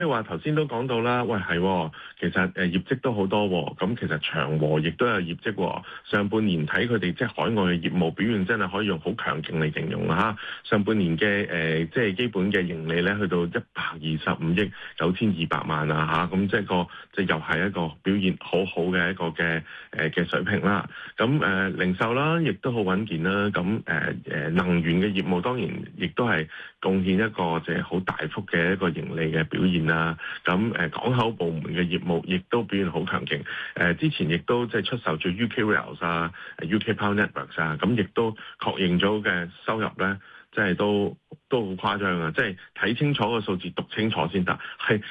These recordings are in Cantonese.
即係話頭先都講到啦，喂係，其實業績都好多喎，咁其實長和亦都有業績喎。上半年睇佢哋即係海外嘅業務表現，真係可以用好強勁嚟形容啦嚇。上半年嘅即係基本嘅盈利咧，去到125億9200萬啊嚇，咁即係即又係一個表現好好嘅一個嘅水平啦。咁零售啦，亦都好穩健啦。咁能源嘅業務當然亦都係貢獻一個即係好大幅嘅一個盈利嘅表現啦。咁港口部門嘅業務亦都表現好強勁。之前亦都即係出售咗 UK Rails 啊、UK Power Networks 啊，咁亦都確認咗嘅收入咧，即係都好誇張啊！即係睇清楚個數字，讀清楚先得，係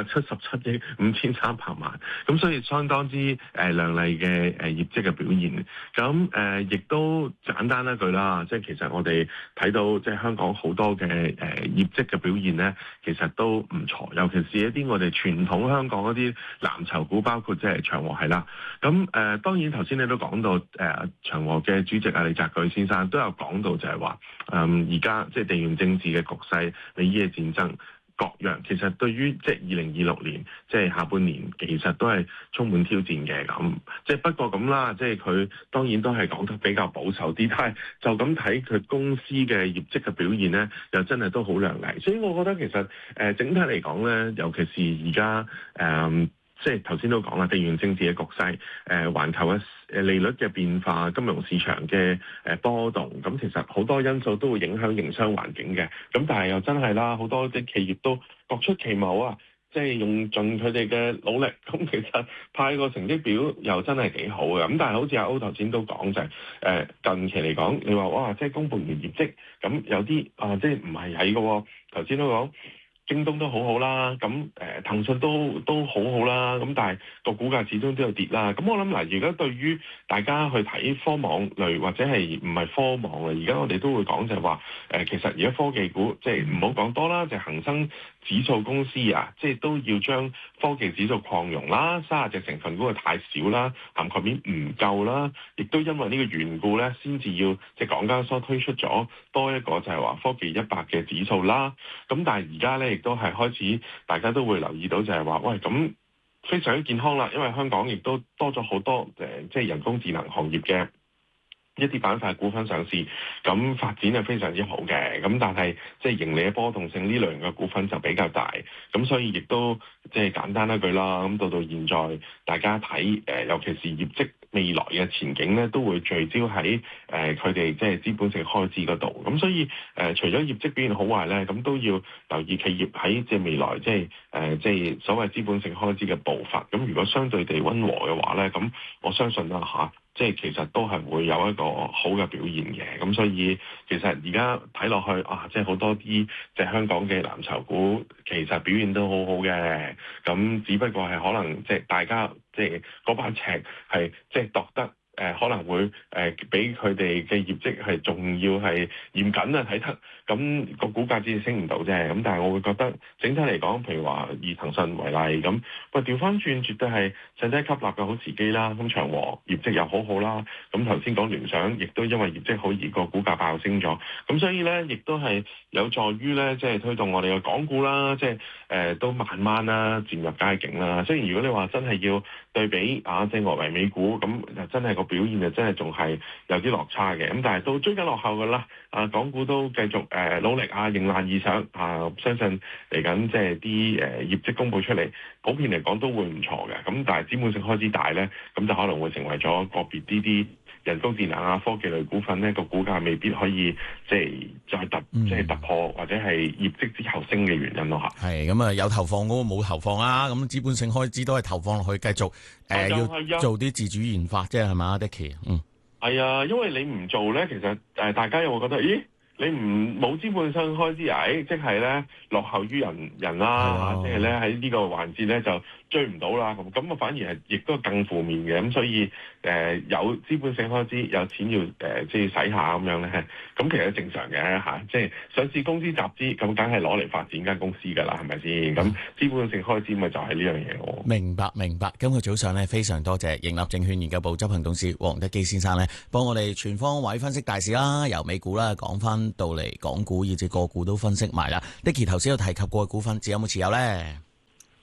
177億5300萬，咁所以相當之亮麗嘅業績嘅表現。咁亦都簡單一句啦，即係其實我哋睇到即係香港好多嘅業績嘅表現咧，其實都唔錯，尤其是一啲我哋傳統香港嗰啲藍籌股，包括即係長和係啦。咁當然頭先你都講到長和嘅主席李澤鉅先生都有講到就係話而家即係地緣政治嘅局勢、美伊嘅戰爭各樣，其實對於即係2026年即係下半年，其實都係充滿挑戰嘅咁。即係不過咁啦，即係佢當然都係講得比較保守啲，但係就咁睇佢公司嘅業績嘅表現咧，又真係都好亮麗。所以我覺得其實整體嚟講咧，尤其是而家即係頭先都講啦，地緣政治嘅局勢，環球嘅利率嘅變化、金融市場嘅波動，咁其實好多因素都會影響營商環境嘅。咁但係又真係啦，好多啲企業都各出奇謀啊，即係用盡佢哋嘅努力。咁其實派個成績表又真係幾好嘅。咁但係好似阿歐頭先都講就係近期嚟講，你話哇，即係公布完業績，咁有啲即係唔係喺嘅喎。頭先都講。京東都好好啦，咁騰訊都好好啦，咁但係個股價始終都有跌啦。咁我諗嗱，而家對於大家去睇科網類或者係唔係科網啊，而家我哋都會講就係話其實而家科技股即係唔好講多啦，就係恒生指數公司啊，即係都要將科技指數擴容啦，30隻成分股係太少啦，涵蓋面唔夠啦，亦都因為呢個緣故咧，先至要即係港交所推出咗多一個就係話科技100嘅指數啦。咁但係而家咧亦都係開始，大家都會留意到就係話，喂咁非常之健康啦，因為香港亦都多咗好多即係人工智能行業嘅一啲板塊股份上市，咁發展係非常之好嘅。咁但係即係盈利嘅波動性呢類型嘅股份就比較大，咁所以亦都即係簡單一句啦。咁到現在大家睇尤其是業績未來嘅前景咧，都會聚焦喺佢哋即係資本性開支嗰度。咁所以除咗業績表現好壞咧，咁都要留意企業喺即係未來即係所謂資本性開支嘅步伐。咁如果相對地溫和嘅話咧，咁我相信啦嚇。即係其實都係會有一個好嘅表現嘅。咁所以其實而家睇落去即係好多啲即係香港嘅藍籌股，其實表現都好好嘅。咁只不過係可能即係大家即係嗰把尺係即係度得可能會比佢哋嘅業績係仲要係嚴謹啊睇得，咁個股價只係升唔到啫。咁但係我會覺得整體嚟講，譬如話以騰訊為例咁，喂調翻轉絕對係趁低吸納嘅好時機啦。咁長和業績又好好啦，咁頭先講聯想亦都因為業績好而個股價爆升咗，咁所以咧亦都係有助於咧即係推動我哋嘅港股啦，即係都慢慢啦漸入佳境啦。雖然如果你話真係要對比即係外圍美股咁，真係個表現就真係仲係有啲落差嘅。咁但係都追緊落後㗎啦。港股都繼續努力迎難而上相信嚟緊即係啲業績公佈出嚟，普遍嚟講都會唔錯嘅。咁但係資本性開支大咧，咁就可能會成為咗個別啲人工智能科技類股份咧，個股價未必可以即係再突破或者係業績之後升嘅原因咯嚇。 係咁有投放嗰個冇投放啊，咁資本性開支都係投放落去，繼續要做啲自主研發啫，係嘛，Dicky？ 係啊，因為你唔做咧，其實大家又會覺得，咦？你唔冇資本性開支即係咧落後於人啦，即係咧喺呢個環節咧就追唔到啦，咁反而係亦都更負面嘅。咁所以有資本性開支，有錢要即係使下咁樣咧，咁其實正常嘅即係上市公司集資，咁梗係攞嚟發展間公司㗎啦，係咪先？咁資本性開支咪就係呢樣嘢咯。 明白。今日早上咧，非常多謝盈立證券研究部執行董事黃德基先生咧，幫我哋全方位分析大市啦，由美股啦講翻到嚟港股，以至個股都分析埋啦。Dicky 頭先有提及過嘅股份，有冇持有咧？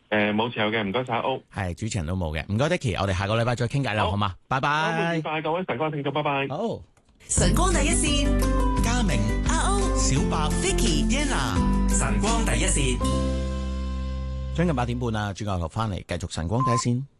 冇持有嘅，唔該晒屋。 係主持人都冇嘅，唔該 Dicky，我哋下個禮拜再傾偈啦，好嘛？拜拜。 愉快，各位晨光聽眾，拜拜。 好。 晨光第一線， 嘉明、 阿歐、 小白、 Vicky、 Anna，晨光第一線。 將近8點半啦，轉個頭翻嚟繼續晨光第一線。